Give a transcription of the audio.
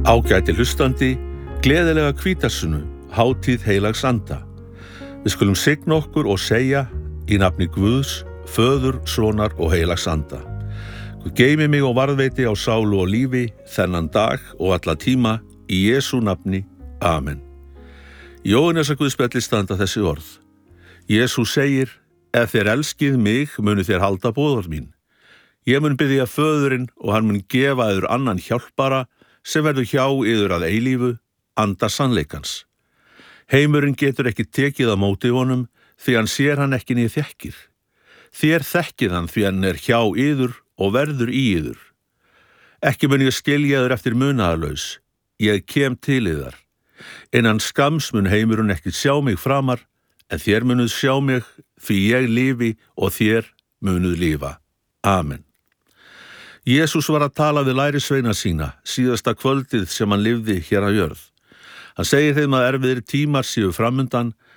Ágæti hlustandi, gleðilega hvítasunnu, hátíð heilags anda. Við skulum signa okkur og segja í nafni Guðs, Föður, Sonar og heilags anda. Guð geymi mig og varðveiti á sálu og lífi þennan dag og alla tíma í Jesú nafni. Amen. Í Jóhannesar Guðspjalli standa þessi orð. Jesú segir, ef þér elskið mig, munu þér halda boðorð mín. Ég mun biðja Föðurinn og hann mun gefa yður annan hjálpara sem verður hjá yður að eilífu, anda sannleikans. Heimurinn getur ekki tekið á móti honum því hann sér hann ekki né þekkir. Þér þekkið hann því hann er hjá yður og verður í yður. Ekki mun ég skilja yður eftir munaðarlaus. Ég kem til yðar. Innan skams mun heimurinn ekki sjá mig framar, en þér munuð sjá mig því ég lifi og þér munuð lifa. Amen. Jesús var að tala við lærisveina sína síðasta kvöldið sem hann lifði hér á jörð. Hann segir þeim að erfiðir tímar séu framundan